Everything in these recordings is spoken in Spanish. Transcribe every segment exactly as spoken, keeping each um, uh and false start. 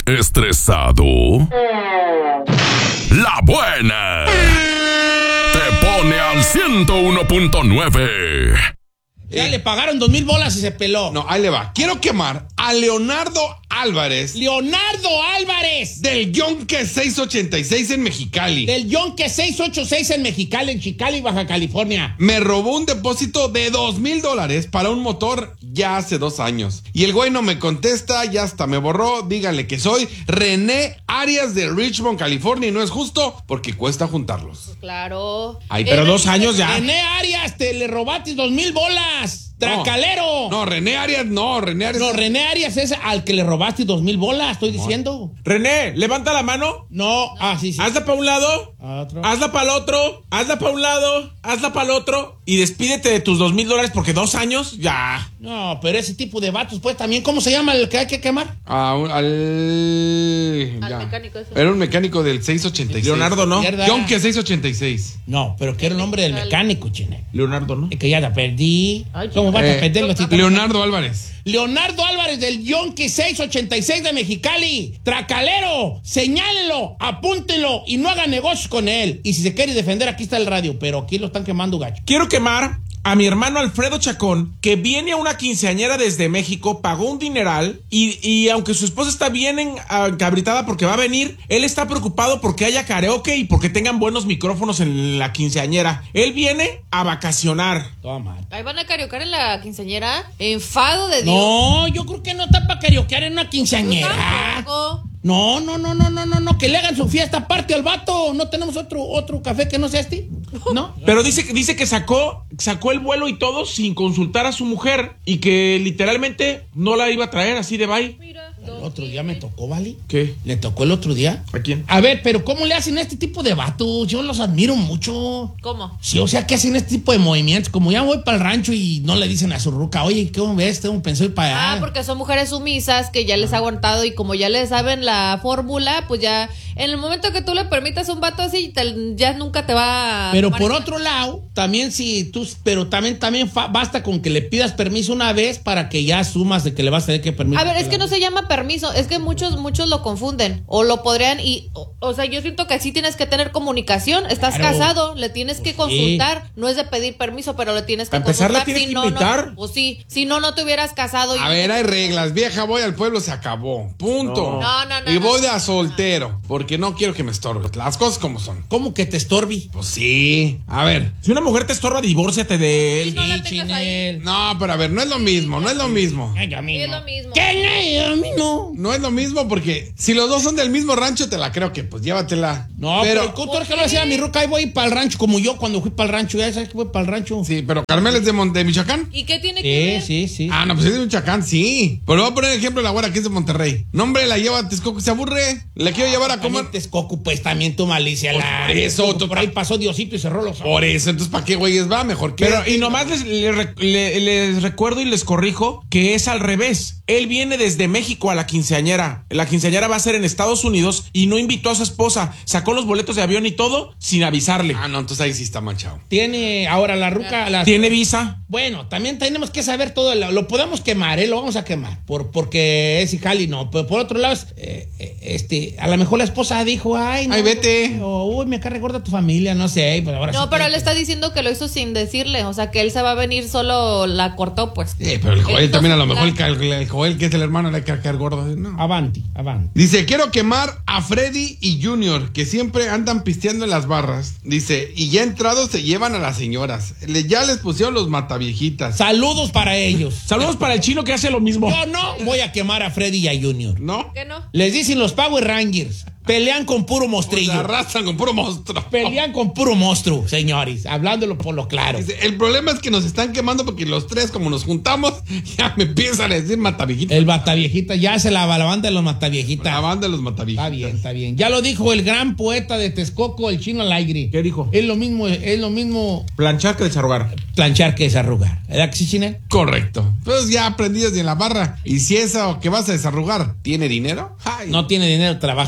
¿Estresado? La buena te pone al ciento uno punto nueve. Ya eh, le pagaron dos mil bolas y se peló. No, ahí le va. Quiero quemar a Leonardo Álvarez. ¡Leonardo Álvarez! Del Yonke seiscientos ochenta y seis en Mexicali. Del Yonke seiscientos ochenta y seis en Mexicali, en Chicali, Baja California. Me robó un depósito de dos mil dólares para un motor ya hace dos años. Y el güey no me contesta, ya hasta me borró. Díganle que soy René Arias de Richmond, California. Y no es justo porque cuesta juntarlos. Claro. Ay, pero eh, dos años ya. René Arias, te le robaste dos mil bolas. ¡Tracalero! No, no, René Arias no, René Arias. No, René Arias es al que le robaste dos mil bolas, estoy no. diciendo. René, levanta la mano. No, ah, sí, sí. Hazla para un lado, otro. Hazla para el otro, hazla para un lado, hazla para el otro y despídete de tus dos mil dólares porque dos años, ya. No, pero ese tipo de vatos, pues también, ¿cómo se llama el que hay que quemar? Ah, al... Al ya. mecánico ese. Era un mecánico del seiscientos ochenta y seis. Leonardo, ¿no? Yonke seiscientos ochenta y seis. No, pero que era el nombre del mecánico, chine. Leonardo, ¿no? Es que ya la perdí. Ay, ¿cómo vas eh, a perderlo? Leonardo Álvarez. Leonardo Álvarez del Yonke seiscientos ochenta y seis de Mexicali. Tracalero, señálelo, apúntenlo y no hagan negocios con él. Y si se quiere defender, aquí está el radio, pero aquí lo están quemando gacho. Quiero quemar a mi hermano Alfredo Chacón, que viene a una quinceañera desde México, pagó un dineral y, y aunque su esposa está bien encabritada porque va a venir, él está preocupado porque haya karaoke y porque tengan buenos micrófonos en la quinceañera. Él viene a vacacionar. Toma. Ahí van a karaokear en la quinceañera. Enfado de Dios. No, yo creo que no está para karaokear en una quinceañera. No, no, no, no, no, no, no, que le hagan su fiesta aparte al vato. No tenemos otro, otro café que no sea este, ¿no? Pero dice, dice que sacó, sacó el vuelo y todo sin consultar a su mujer y que literalmente no la iba a traer así de bye. Mira, el otro día me tocó, ¿vale? ¿Qué? ¿Le tocó el otro día? ¿A quién? A ver, pero ¿cómo le hacen a este tipo de vatos? Yo los admiro mucho. ¿Cómo? Sí, o sea, ¿qué hacen este tipo de movimientos? Como ya voy para el rancho y no le dicen a su ruca, oye, ¿cómo ves? Tengo pensado ir para allá. Ah, porque son mujeres sumisas que ya les ha aguantado y como ya les saben la fórmula, pues ya en el momento que tú le permitas a un vato así, te, ya nunca te va a... Pero por otro lado, también si tú, pero también, también fa, basta con que le pidas permiso una vez para que ya asumas de que le vas a tener que permitir. A ver, es que no se llama permiso, es que muchos, muchos lo confunden o lo podrían y, o, o sea, yo siento que sí tienes que tener comunicación, estás claro. casado, le tienes pues que consultar, sí. No es de pedir permiso, pero le tienes que a consultar. Empezar, la tienes si que no, invitar. No, pues sí, si no, no te hubieras casado. Y a ver, hay reglas, vieja, voy al pueblo, se acabó, punto. No, no, no. Y no, voy no, a soltero, porque no quiero que me estorbe, las cosas como son. ¿Cómo que te estorbi? Pues sí, a ver. Si una mujer te estorba, divórciate de él. Sí, no, la Chinel. No, pero a ver, no es lo mismo, no es lo mismo. Ay, a mí sí, no. Es lo mismo. ¿Qué? A mí no. No es lo mismo porque si los dos son del mismo rancho, te la creo que pues llévatela. No, pero ¿tú que lo decía a mi ruca? Ahí voy para el rancho, como yo cuando fui para el rancho. Ya sabes que voy para el rancho. Sí, pero Carmel es de, Mon- de Michoacán. ¿Y qué tiene sí, que ver? Sí, sí, sí. Ah, no, pues es de Michoacán, sí. Pero voy a poner el ejemplo de la güera que es de Monterrey. No, hombre, la lleva a Texcoco y se aburre. La quiero llevar a comer. Texcoco, pues también tu malicia. Pues la... por eso. Por ahí pasó Diosito y cerró los ojos. Por eso, entonces, ¿para qué güeyes va? Mejor que... Pero, y nomás les, les, les, les recuerdo y les corrijo que es al revés. Él viene desde México a la quinceañera. La quinceañera va a ser en Estados Unidos y no invitó a su esposa. Sacó los boletos de avión y todo sin avisarle. Ah, no, entonces ahí sí está manchado. Tiene ahora la ruca... La... ¿Tiene visa? Bueno, también tenemos que saber todo. Lo, lo podemos quemar, ¿eh? Lo vamos a quemar. Por, porque es Ijali, no. Pero por otro lado, eh, este, a lo mejor la esposa dijo, ay, no. Ay, vete. O, uy, me cae gorda tu familia, no sé. Pues ahora no, sí pero que... él está diciendo que lo hizo sin decirle. O sea, que él se va a venir solo, la cortó, pues. Sí, pero el Joel también a lo mejor, el, el, el Joel, que es el hermano, le quiere caer gordo. No. Avanti, avanti. Dice, quiero quemar a Freddy y Junior, que siempre andan pisteando en las barras. Dice, y ya entrados se llevan a las señoras. Le, ya les pusieron los mataviejitas. Saludos para ellos. Saludos para el chino que hace lo mismo. Yo no voy a quemar a Freddy y a Junior. ¿No? ¿Qué no? Les dicen los Power Rangers. Pelean con puro mostrillo. Se arrastran con puro monstruo. Pelean con puro monstruo, señores. Hablándolo por lo claro. Dice, el problema es que nos están quemando porque los tres, como nos juntamos, ya me empiezan a decir mataviejitas. El mataviejita, ya se la, la banda de los mataviejitas. La banda de los mataviejitas. Está bien, está bien. Ya lo dijo el gran poeta de Texcoco, el chino al aire. ¿Qué dijo? Es lo mismo, es lo mismo planchar que desarrugar. Planchar que desarrugar. ¿Verdad que sí, Chinel? Correcto. Pues ya aprendidas en la barra. Y si eso que vas a desarrugar tiene dinero, ay. No tiene dinero, trabaja en la barra.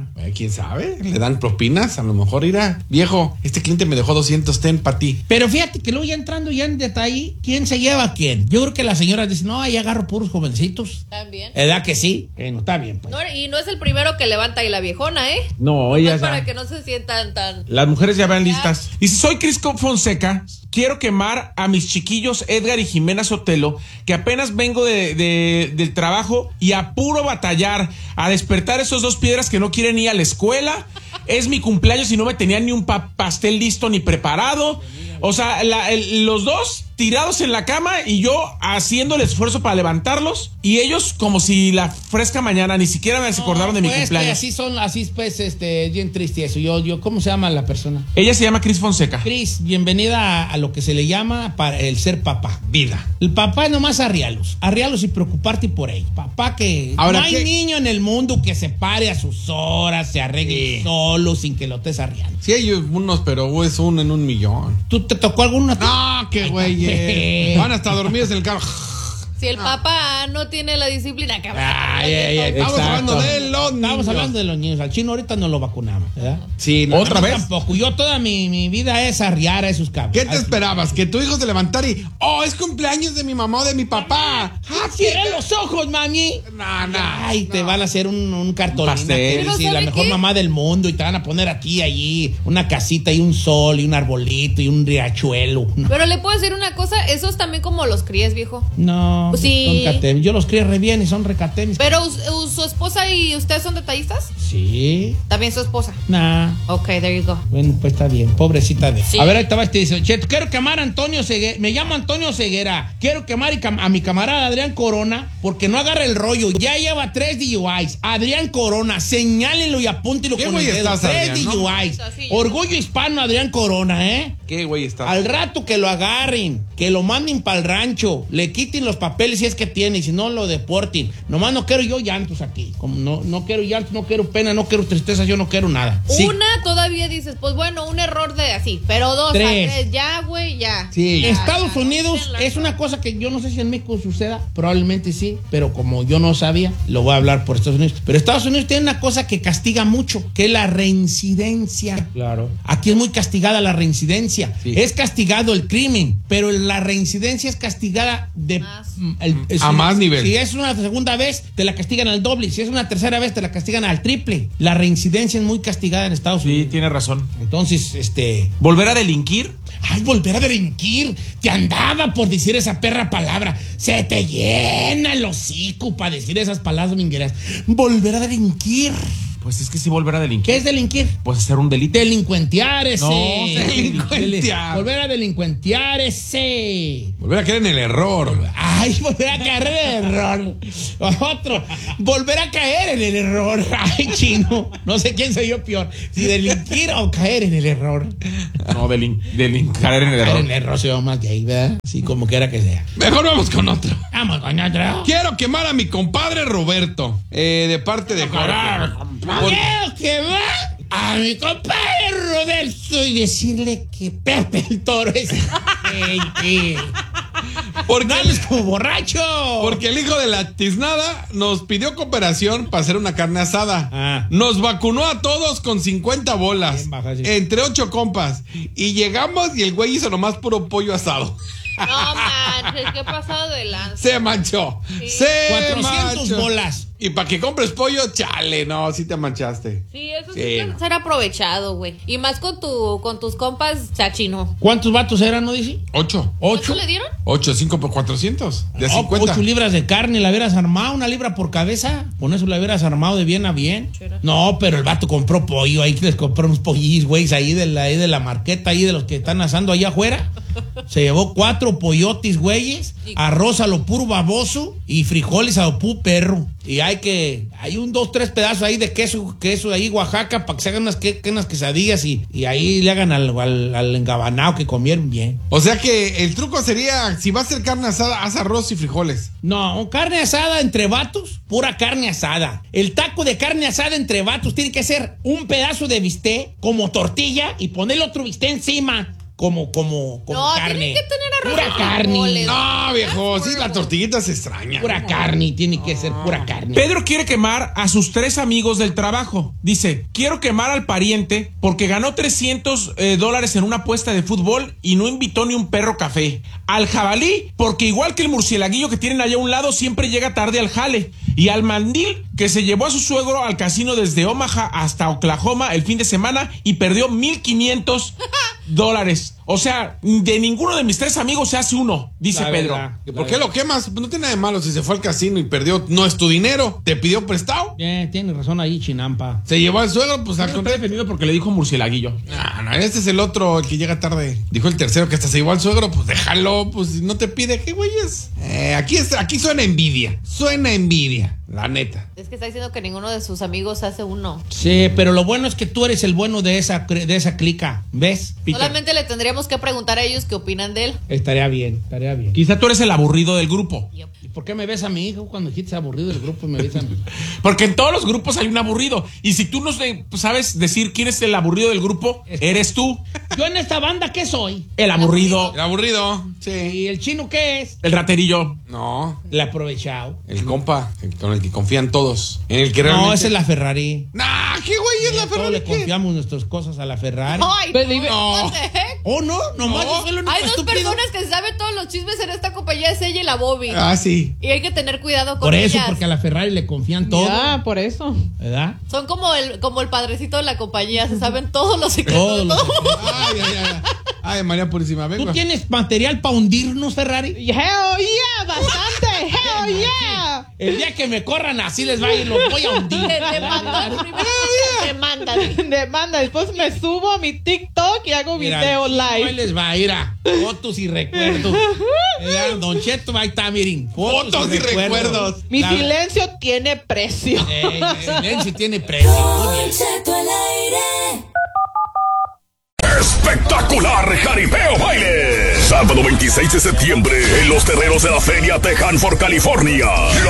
Eh, ¿Quién sabe? ¿Le dan propinas? A lo mejor irá. Viejo, este cliente me dejó doscientos, ten para ti. Pero fíjate que luego ya entrando ya en detalle, ¿quién se lleva a quién? Yo creo que las señoras dicen, no, ahí agarro puros jovencitos. También. ¿Verdad que sí? Eh, no, está bien, pues. No, y no es el primero que levanta ahí la viejona, ¿eh? No, No ella es ya. para que no se sientan tan... Las mujeres ya van listas. Dice, soy Crisco Fonseca, quiero quemar a mis chiquillos Edgar y Jimena Sotelo, que apenas vengo de, de- del trabajo y a puro batallar, a despertar esos dos piedras que no quieren ir a la escuela. Es mi cumpleaños y no me tenían ni un pa- pastel listo ni preparado. O sea, la- el- los dos tirados en la cama y yo haciendo el esfuerzo para levantarlos y ellos como si la fresca mañana ni siquiera me acordaron de mi Pues, cumpleaños. que así son, así pues, este, bien triste eso. Yo, yo, ¿cómo se llama la persona? Ella se llama Cris Fonseca. Cris, bienvenida a, a lo que se le llama para el ser papá. Vida. El papá es nomás arrialos. Arrialos y preocuparte por ellos. Papá que Ahora, no hay ¿qué? niño en el mundo que se pare a sus horas, se arregle Sí. solo sin que lo estés arriando. Sí hay unos, pero es uno en un millón. ¿Tú te tocó alguno? No, qué güey. eh. Van hasta dormidos en el carro. Si el papá no tiene la disciplina que Ay, ay, ay, Estamos exacto. hablando de los Estamos niños. hablando de los niños. Al chino ahorita no lo vacunamos, ¿verdad? Sí, no. ¿Otra A mí vez? Tampoco. Yo toda mi, mi vida es arriar a esos cabros. ¿Qué te Así. esperabas? Que tu hijo se levantara y, oh, es cumpleaños de mi mamá o de mi papá. Ah, cierra los ojos, mami. No, no. Ay, te van a hacer un, un cartolina. Pastel. que Pero dice, la ¿sabe mejor qué? mamá del mundo. Y te van a poner aquí, allí, una casita y un sol y un arbolito y un riachuelo. No. Pero le puedo decir una cosa, esos también como los críes, viejo. No, Sí. son catemis. Yo los crié re bien y son recatemis. Pero us- us- su esposa y ustedes son detallistas. Sí. También su esposa. Nah. Ok, there you go. Bueno, pues está bien. Pobrecita de. Sí. A ver, ahí te va este dice: Cheto, quiero quemar a Antonio Ceguera. Me llamo Antonio Ceguera. Quiero quemar y cam- a mi camarada Adrián Corona porque no agarra el rollo. Ya lleva tres D U Is. Adrián Corona, señálenlo y apúntelo ¿Qué con el güey dedo. estás, Tres Adrián, D U Is. no? Así, Orgullo hispano, Adrián Corona, ¿eh? ¿Qué güey está? Al rato que lo agarren, que lo manden para el rancho, le quiten los papeles si es que tiene, y si no lo deporten. Nomás no quiero yo llantos aquí. Como no, no quiero llantos, no quiero pena, no quiero tristeza, yo no quiero nada. Sí. Una todavía dices, pues bueno, un error de así, pero dos, Tres. a tres, ya, güey, ya. Sí. Ya, Estados ya, Unidos no, es una cosa que yo no sé si en México suceda, probablemente sí, pero como yo no sabía, lo voy a hablar por Estados Unidos. Pero Estados Unidos tiene una cosa que castiga mucho, que es la reincidencia. Claro. Aquí es muy castigada la reincidencia. Sí. Es castigado el crimen, pero la reincidencia es castigada de Más. mm, el- es- A más nivel. Si es una segunda vez, te la castigan al doble. Si es una tercera vez, te la castigan al triple. La reincidencia es muy castigada en Estados Sí, Unidos. tiene razón. Entonces, este. ¿Volver a delinquir? Ay, volver a delinquir. Te andaba por decir esa perra palabra. Se te llena el hocico para decir esas palabras mingueras. Volver a delinquir. Pues es que sí, volver a delinquir. ¿Qué es delinquir? Pues hacer un delito. Delincuentear ese. No, delincuentear. Volver a delincuentear ese. Volver a caer en el error. Ay, volver a caer en el error. Otro. Volver a caer en el error. Ay, chino. No sé quién soy yo peor. Si delinquir o caer en el error. No, delin, delin- caer en el Caer error. en el error se llama más gay, ¿verdad? Sí, como quiera que sea. Mejor vamos con otro. Vamos con otro. Quiero quemar a mi compadre Roberto. Eh, de parte de Jorge. Por- Quiero que va a mi compadre Roberto y decirle que Pepe el Toro es. Ey, ey. Porque, No hables como borracho. porque el hijo de la tiznada nos pidió cooperación para hacer una carne asada. Ah. Nos vacunó a todos con cincuenta bolas. Bien baja, sí. Entre ocho compas. Y llegamos y el güey hizo nomás puro pollo asado. No manches, qué pasado de lanza. Se manchó. Sí. Se cuatrocientas manchó. bolas. Y para que compres pollo, chale, no, sí te manchaste. Sí, eso sí, Sí, puede no. ser aprovechado, güey. Y más con tu, con tus compas chachino. ¿Cuántos vatos eran, no dice? Ocho. Ocho. ¿Cuánto le dieron? Ocho, cinco por cuatrocientos. De Oh, cincuenta. ocho libras de carne, la hubieras armado, una libra por cabeza. Con eso la hubieras armado de bien a bien. No, pero el vato compró pollo, ahí les compró unos pollís, güey, ahí de la, ahí de la marqueta, ahí de los que están asando allá afuera. Se llevó cuatro pollotis, güeyes, arroz a lo puro baboso y frijoles a lo puro perro. Y hay que, hay un, dos, tres pedazos ahí de queso, queso ahí Oaxaca para que se hagan unas, que, unas quesadillas y, y ahí le hagan al, al, al engabanado que comieron bien. O sea que el truco sería, si va a hacer carne asada, haz arroz y frijoles. No, carne asada entre vatos, pura carne asada. El taco de carne asada entre vatos tiene que ser un pedazo de bistec como tortilla y ponerle otro bistec encima. como, como, como no, carne. tiene que tener arroz. Pura carne. No, viejo, sí, la tortillita se extraña. Pura carne, tiene que ser pura carne. Pedro quiere quemar a sus tres amigos del trabajo. Dice, quiero quemar al pariente porque ganó trescientos eh, dólares en una apuesta de fútbol y no invitó ni un perro café. Al jabalí, porque igual que el murcielaguillo que tienen allá a un lado, siempre llega tarde al jale. Y al mandil, que se llevó a su suegro al casino desde Omaha hasta Oklahoma el fin de semana y perdió mil quinientos dólares. O sea, de ninguno de mis tres amigos se hace uno, dice La Pedro. verdad. ¿Por qué lo quemas? Pues no tiene nada de malo si se fue al casino y perdió. No es tu dinero. ¿Te pidió prestado? Eh, tiene razón ahí, Chinampa. Se llevó al suegro, pues al Está contrario. defendido porque le dijo murcielaguillo. No, no, este es el otro, el que llega tarde. Dijo el tercero que hasta se llevó al suegro, pues déjalo, pues si no te pide, ¿qué güeyes? Eh, aquí, es, aquí suena envidia. Suena envidia, la neta. Es que está diciendo que ninguno de sus amigos hace uno. Sí, pero lo bueno es que tú eres el bueno de esa, cre- de esa clica, ¿ves? Peter. Solamente le tendríamos que preguntar a ellos qué opinan de él. Estaría bien, estaría bien. Quizá tú eres el aburrido del grupo. ¿Y por qué me ves a mi hijo cuando dijiste aburrido del grupo y me ves a mí? Porque en todos los grupos hay un aburrido. Y si tú no sé- sabes decir quién es el aburrido del grupo, eres tú. Yo en esta banda, ¿qué soy? El aburrido, El aburrido, sí. ¿Y el chino qué es? el raterillo. No, El aprovechado. el compa, el con el que confían todos. En el que No, realmente. esa es la Ferrari. Nah, ¿qué güey es la Todos Ferrari? le ¿Qué? confiamos nuestras cosas a la Ferrari. Ay, Believe it. no. No. What the heck? Oh, no, nomás yo soy el único Hay dos estúpido. personas que saben todos los chismes en esta compañía, es ella y la Bobby. Ah, sí. Y hay que tener cuidado con Por eso, ellas. porque a la Ferrari le confían todo. Ya, por eso. ¿Verdad? Son como el, como el padrecito de la compañía, se saben todos los secretos. Todos de los todo. Ay, ay, ay. Ay, María Purísima, ¿Tú venga. tienes material para hundirnos, Ferrari? Hell yeah, bastante. Hell yeah. El día que me corran así les va a ir, los voy a hundir. Te demandan, primero te demandan. Demanda, después me subo a mi TikTok y hago Mira, video Ahí live. les va a ir a fotos y recuerdos. Mira, Don Cheto, ahí está, miren. Fotos y recuerdos. Mi La- silencio tiene precio. Eh, el silencio tiene precio. Muy bien. Cheto al aire. Espectacular Jaripeo Baile. Sábado veintiséis de septiembre en los terrenos de la Feria Tejanfort, California.